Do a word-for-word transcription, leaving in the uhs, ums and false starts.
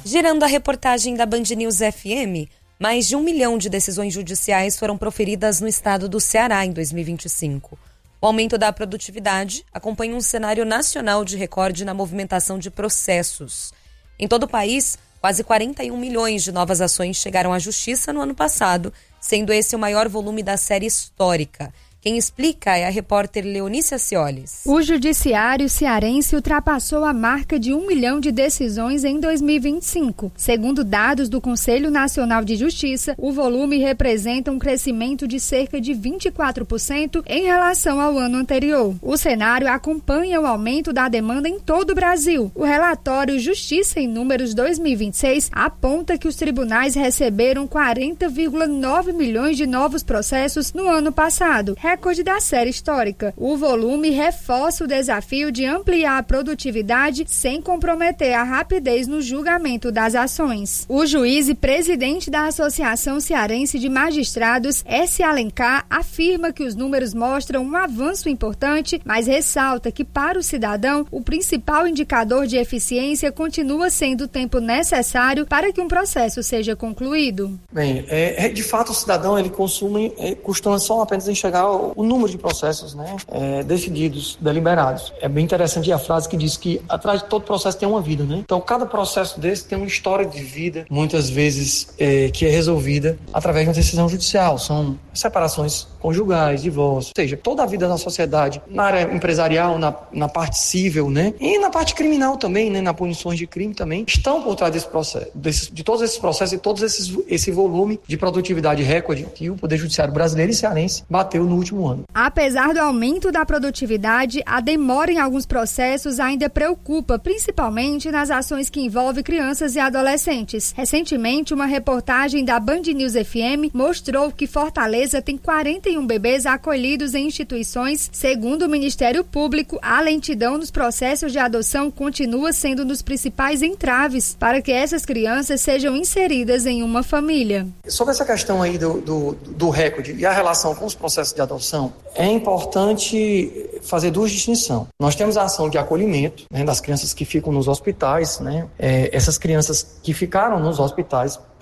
Girando a reportagem da Band News F M, mais de um milhão de decisões judiciais foram proferidas no estado do Ceará em dois mil e vinte e cinco. O aumento da produtividade acompanha um cenário nacional de recorde na movimentação de processos. Em todo o país, quase quarenta e um milhões de novas ações chegaram à Justiça no ano passado, sendo esse o maior volume da série histórica. Quem explica é a repórter Leonícia Ciolis. O judiciário cearense ultrapassou a marca de um milhão de decisões em dois mil e vinte e cinco. Segundo dados do Conselho Nacional de Justiça, o volume representa um crescimento de cerca de vinte e quatro por cento em relação ao ano anterior. O cenário acompanha o aumento da demanda em todo o Brasil. O relatório Justiça em Números dois mil e vinte e seis aponta que os tribunais receberam quarenta vírgula nove milhões de novos processos no ano passado, recorde da série histórica. O volume reforça o desafio de ampliar a produtividade sem comprometer a rapidez no julgamento das ações. O juiz e presidente da Associação Cearense de Magistrados, S. Alencar, afirma que os números mostram um avanço importante, mas ressalta que para o cidadão, o principal indicador de eficiência continua sendo o tempo necessário para que um processo seja concluído. Bem, é, é, de fato o cidadão ele consome, é, costuma só apenas enxergar o o número de processos, né, é, decididos, deliberados. É bem interessante a frase que diz que atrás de todo processo tem uma vida, né? Então, cada processo desse tem uma história de vida, muitas vezes é, que é resolvida através de uma decisão judicial. São separações conjugais, divórcio, ou seja, toda a vida da sociedade, na área empresarial, na, na parte civil, né, e na parte criminal também, né, nas punições de crime também, estão por trás desse processo, desse, de todos esses processos e todos esses, esse volume de produtividade recorde que o Poder Judiciário brasileiro e cearense bateu no último ano. Apesar do aumento da produtividade, a demora em alguns processos ainda preocupa, principalmente nas ações que envolvem crianças e adolescentes. Recentemente, uma reportagem da Band News F M mostrou que Fortaleza tem quarenta e um bebês acolhidos em instituições. Segundo o Ministério Público, a lentidão nos processos de adoção continua sendo um dos principais entraves para que essas crianças sejam inseridas em uma família. Sobre essa questão aí do, do, do recorde e a relação com os processos de adoção, é importante fazer duas distinções. Nós temos a ação de acolhimento, né, das crianças que ficam nos hospitais, né, é, essas crianças que ficaram nos hospitais